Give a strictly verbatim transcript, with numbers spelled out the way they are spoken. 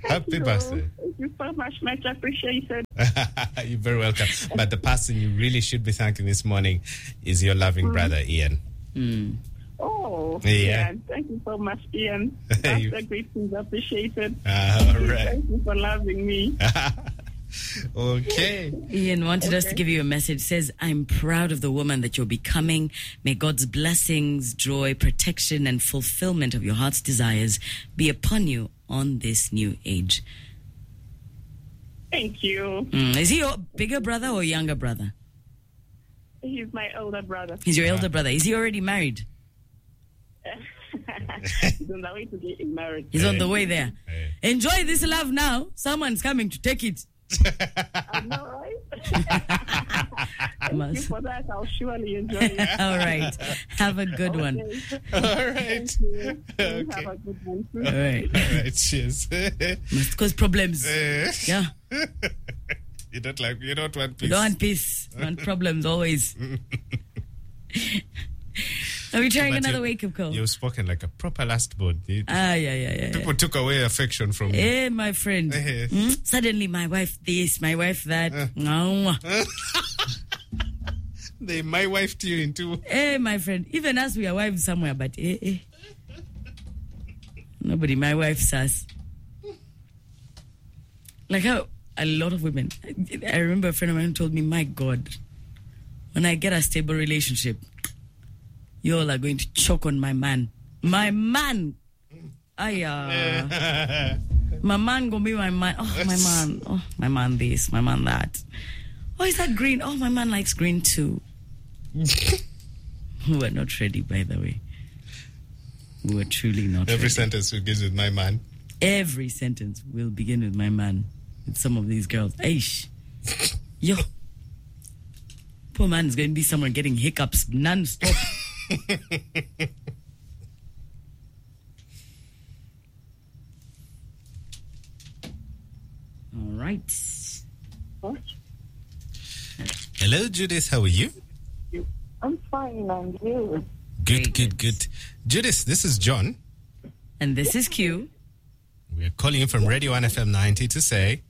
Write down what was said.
Happy you. birthday. Thank you so much, much appreciated. You're very welcome. But the person you really should be thanking this morning is your loving mm. brother, Ian. Mm. Oh, yeah. yeah. Thank you so much, Ian. That's you... the great things appreciated. Uh, all right. Thank you for loving me. Okay. Ian wanted okay. us to give you a message. Says, I'm proud of the woman that you're becoming. May God's blessings, joy, protection, and fulfillment of your heart's desires be upon you on this new age. Thank you. Mm. Is he your bigger brother or younger brother? He's my older brother. He's your elder brother. Is he already married? He's on the way to getting married. He's hey. on the way there. Hey. Enjoy this love now. Someone's coming to take it. I know, right? Thank you for that. I'll surely enjoy it. All right. Have a good okay. one. All right. Thank you. Okay. Have a good one too. All right. All right. Cheers. Must cause problems. Uh, Yeah. You don't like. You don't want peace. You don't want peace. You want problems always. Are we trying But another you, wake-up call? You've spoken like a proper last born. You, Ah, yeah, yeah, yeah. people yeah. took away affection from you. Hey, my friend. Eh. Mm? Suddenly, my wife this, my wife that. Uh. No. They my wife to you into. Hey, my friend. Even us, we are wives somewhere, but eh, eh. Nobody, my wife's us. Like how a lot of women. I remember a friend of mine told me, my God, when I get a stable relationship, you all are going to choke on my man. My man. Ay, uh, my man gonna be my man. Oh, my man. Oh, my man this, my man that. Oh, is that green? Oh, my man likes green too. We were not ready, by the way. We were truly not Every ready. sentence begins with my man. Every sentence will begin with my man. With some of these girls. Aish. Yo. Poor man is going to be somewhere getting hiccups non-stop. All right. What? Hello, Judith. How are you? I'm fine, and you? Good, good, good. Judith, this is John. And this is Q. We're calling you from Radio one F M ninety to say,